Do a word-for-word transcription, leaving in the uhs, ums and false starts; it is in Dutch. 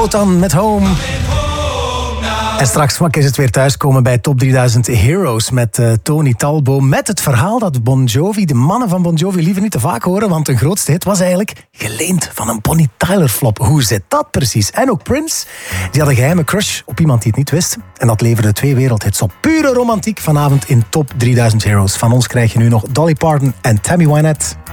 Wotan met Home. En straks is het weer thuiskomen bij Top drieduizend Heroes met uh, Tony Talbo. Met het verhaal dat Bon Jovi, de mannen van Bon Jovi, liever niet te vaak horen. Want hun grootste hit was eigenlijk geleend van een Bonnie Tyler flop. Hoe zit dat precies? En ook Prince, die had een geheime crush op iemand die het niet wist. En dat leverde twee wereldhits op. Pure romantiek vanavond in Top drieduizend Heroes. Van ons krijg je nu nog Dolly Parton en Tammy Wynette.